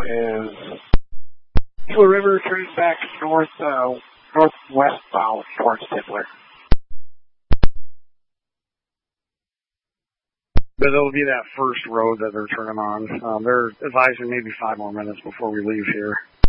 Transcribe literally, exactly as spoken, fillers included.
is Tippler River turning back north, uh, northwestbound towards Tippler. But it'll be that first road that they're turning on. Um, they're advising maybe five more minutes before we leave here.